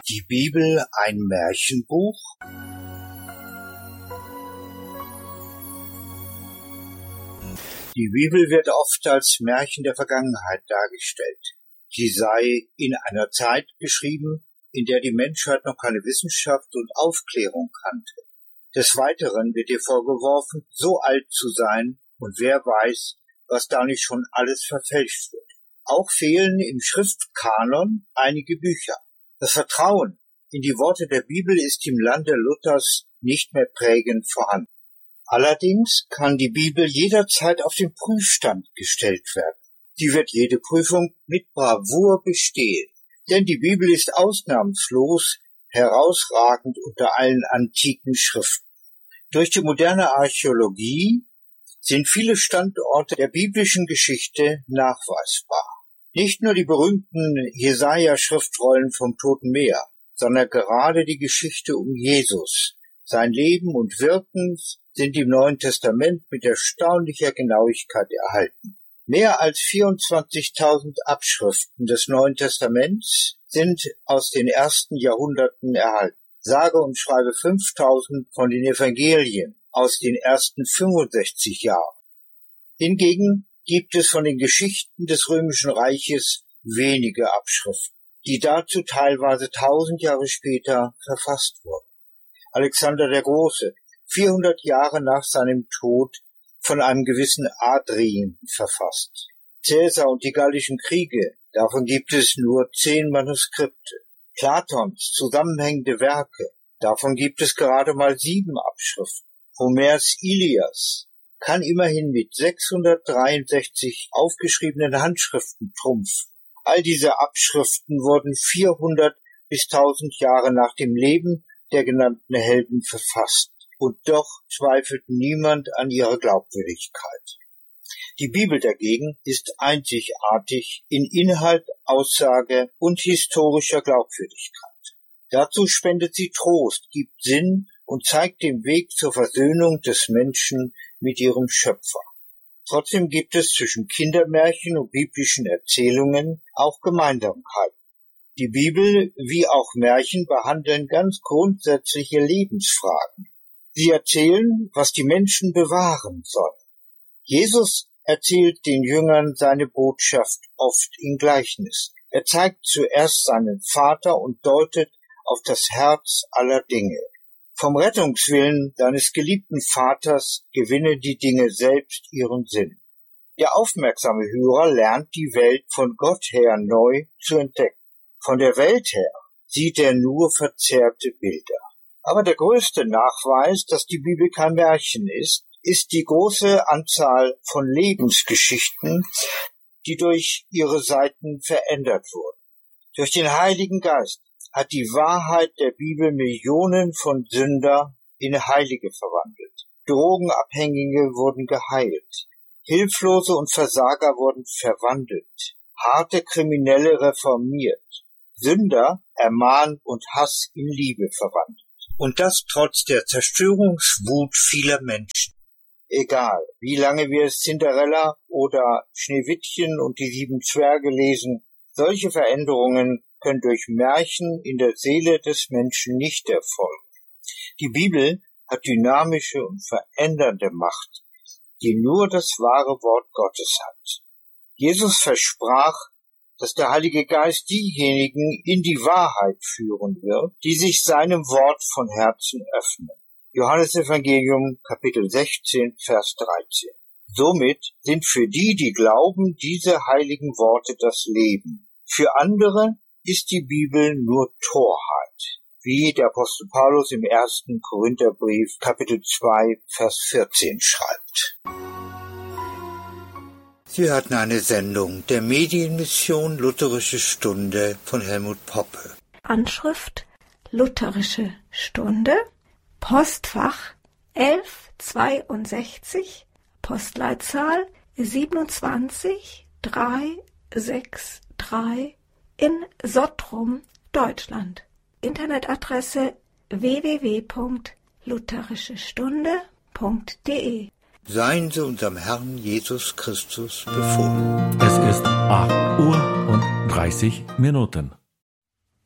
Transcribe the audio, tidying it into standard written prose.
die Bibel ein Märchenbuch? Die Bibel wird oft als Märchen der Vergangenheit dargestellt. Sie sei in einer Zeit geschrieben, in der die Menschheit noch keine Wissenschaft und Aufklärung kannte. Des Weiteren wird ihr vorgeworfen, so alt zu sein, und wer weiß, was da nicht schon alles verfälscht wird. Auch fehlen im Schriftkanon einige Bücher. Das Vertrauen in die Worte der Bibel ist im Lande Luthers nicht mehr prägend vorhanden. Allerdings kann die Bibel jederzeit auf den Prüfstand gestellt werden. Sie wird jede Prüfung mit Bravour bestehen, denn die Bibel ist ausnahmslos herausragend unter allen antiken Schriften. Durch die moderne Archäologie sind viele Standorte der biblischen Geschichte nachweisbar. Nicht nur die berühmten Jesaja-Schriftrollen vom Toten Meer, sondern gerade die Geschichte um Jesus, sein Leben und Wirken sind im Neuen Testament mit erstaunlicher Genauigkeit erhalten. Mehr als 24.000 Abschriften des Neuen Testaments sind aus den ersten Jahrhunderten erhalten. Sage und schreibe 5.000 von den Evangelien aus den ersten 65 Jahren. Hingegen gibt es von den Geschichten des Römischen Reiches wenige Abschriften, die dazu teilweise 1000 Jahre später verfasst wurden. Alexander der Große, 400 Jahre nach seinem Tod, von einem gewissen Adrien verfasst. Cäsar und die Gallischen Kriege, davon gibt es nur 10 Manuskripte. Platons zusammenhängende Werke, davon gibt es gerade mal 7 Abschriften. Homers Ilias kann immerhin mit 663 aufgeschriebenen Handschriften trumpfen. All diese Abschriften wurden 400 bis 1000 Jahre nach dem Leben der genannten Helden verfasst. Und doch zweifelt niemand an ihrer Glaubwürdigkeit. Die Bibel dagegen ist einzigartig in Inhalt, Aussage und historischer Glaubwürdigkeit. Dazu spendet sie Trost, gibt Sinn und zeigt den Weg zur Versöhnung des Menschen mit ihrem Schöpfer. Trotzdem gibt es zwischen Kindermärchen und biblischen Erzählungen auch Gemeinsamkeiten. Die Bibel wie auch Märchen behandeln ganz grundsätzliche Lebensfragen. Sie erzählen, was die Menschen bewahren sollen. Jesus erzählt den Jüngern seine Botschaft oft in Gleichnissen. Er zeigt zuerst seinen Vater und deutet auf das Herz aller Dinge. Vom Rettungswillen seines geliebten Vaters gewinnen die Dinge selbst ihren Sinn. Der aufmerksame Hörer lernt die Welt von Gott her neu zu entdecken. Von der Welt her sieht er nur verzerrte Bilder. Aber der größte Nachweis, dass die Bibel kein Märchen ist die große Anzahl von Lebensgeschichten, die durch ihre Seiten verändert wurden. Durch den Heiligen Geist hat die Wahrheit der Bibel Millionen von Sünder in Heilige verwandelt. Drogenabhängige wurden geheilt. Hilflose und Versager wurden verwandelt. Harte Kriminelle reformiert. Sünder ermahnt und Hass in Liebe verwandelt. Und das trotz der Zerstörungswut vieler Menschen. Egal, wie lange wir Cinderella oder Schneewittchen und die 7 Zwerge lesen, solche Veränderungen können durch Märchen in der Seele des Menschen nicht erfolgen. Die Bibel hat dynamische und verändernde Macht, die nur das wahre Wort Gottes hat. Jesus versprach, dass der Heilige Geist diejenigen in die Wahrheit führen wird, die sich seinem Wort von Herzen öffnen. Johannes Evangelium, Kapitel 16, Vers 13. Somit sind für die, die glauben, diese heiligen Worte das Leben. Für andere ist die Bibel nur Torheit, wie der Apostel Paulus im 1. Korintherbrief, Kapitel 2, Vers 14 schreibt. Sie hörten eine Sendung der Medienmission Lutherische Stunde von Helmut Poppe. Anschrift Lutherische Stunde, Postfach 1162, Postleitzahl 27363 in Sottrum, Deutschland. Internetadresse www.lutherischestunde.de. Seien Sie unserem Herrn Jesus Christus befohlen. Es ist 8:30 Uhr.